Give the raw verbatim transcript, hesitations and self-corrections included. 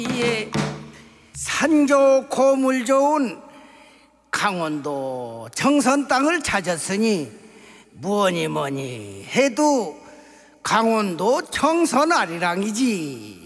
예, 산 좋고 물 좋은 강원도 정선 땅을 찾았으니 뭐니 뭐니 해도 강원도 정선 아리랑이지.